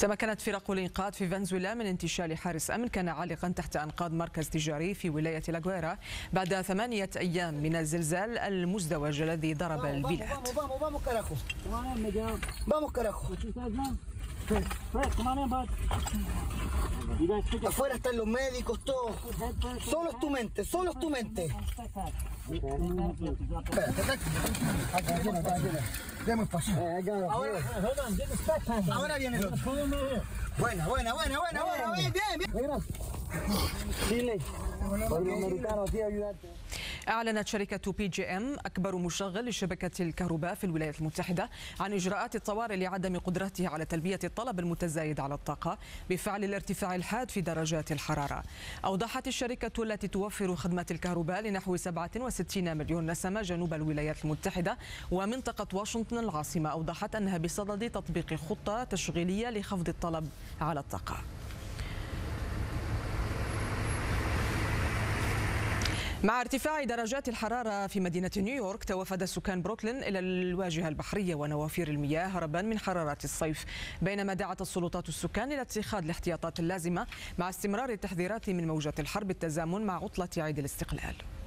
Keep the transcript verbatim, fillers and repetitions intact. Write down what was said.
تمكنت فرق الإنقاذ في فنزويلا من انتشال حارس أمن كان عالقا تحت أنقاض مركز تجاري في ولاية لاغويرا بعد ثمانية أيام من الزلزال المزدوج الذي ضرب البلاد. Afuera están los médicos, todos. Solo es tu mente, solo es tu mente. Demos espacio. Ahora, ahora viene el otro. Buena, buena, buena, buena, buena, bien, bien, bien. Chile, los americanos sí ayudarte. أعلنت شركة بي جي إم أكبر مشغل لشبكة الكهرباء في الولايات المتحدة عن إجراءات الطوارئ لعدم قدرتها على تلبية الطلب المتزايد على الطاقة بفعل الارتفاع الحاد في درجات الحرارة. أوضحت الشركة التي توفر خدمات الكهرباء لنحو سبعة وستين مليون نسمة جنوب الولايات المتحدة ومنطقة واشنطن العاصمة، أوضحت أنها بصدد تطبيق خطة تشغيلية لخفض الطلب على الطاقة. مع ارتفاع درجات الحرارة في مدينة نيويورك، توافد سكان بروكلين إلى الواجهة البحرية ونوافير المياه هربا من حرارات الصيف، بينما دعت السلطات السكان إلى اتخاذ الاحتياطات اللازمة مع استمرار التحذيرات من موجة الحر بالتزامن مع عطلة عيد الاستقلال.